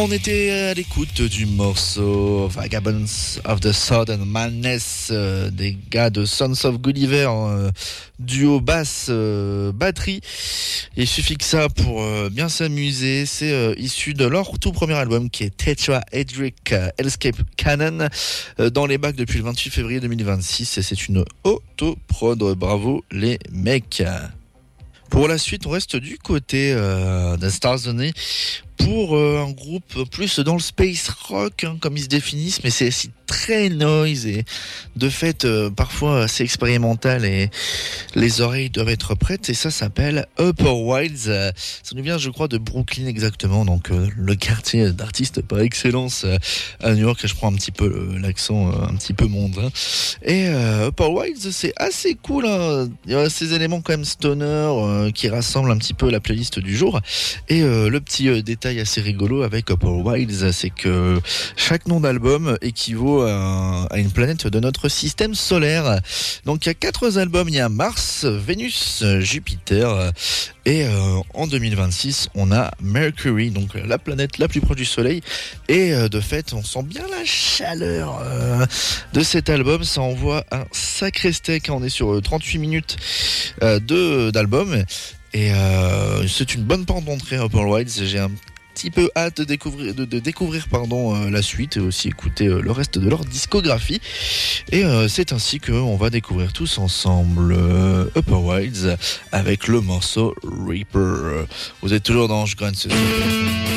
On était à l'écoute du morceau Vagabonds of the Southern Madness des gars de Sons of Gulliver, duo basse batterie. Il suffit que ça pour bien s'amuser. C'est issu de leur tout premier album qui est Tetrahedric Hellscape Cannon dans les bacs depuis le 28 février 2026 et c'est une autoprod. Bravo les mecs. Pour la suite, on reste du côté de Starzone pour un groupe plus dans le space rock, comme ils se définissent, mais c'est aussi très noise et de fait parfois assez expérimental et les oreilles doivent être prêtes et ça s'appelle Upper Wilds. Ça nous vient, je crois, de Brooklyn exactement, donc le quartier d'artistes par excellence à New York. Je prends un petit peu l'accent un petit peu mondain. Et Upper Wilds, c'est assez cool, hein. Il y a ces éléments quand même stoner qui rassemblent un petit peu la playlist du jour. Et le petit détail assez rigolo avec Upper Wilds, c'est que chaque nom d'album équivaut à une planète de notre système solaire. Donc il y a 4 albums, il y a Mars, Vénus, Jupiter et en 2026 on a Mercury, donc la planète la plus proche du soleil. Et de fait on sent bien la chaleur de cet album, ça envoie un sacré steak. On est sur 38 minutes d'album et c'est une bonne porte d'entrée Upper Wilds. J'ai un petit peu hâte de découvrir la suite et aussi écouter le reste de leur discographie. Et c'est ainsi qu'on va découvrir tous ensemble Upper Wilds avec le morceau Reaper. Vous êtes toujours dans Je Graine,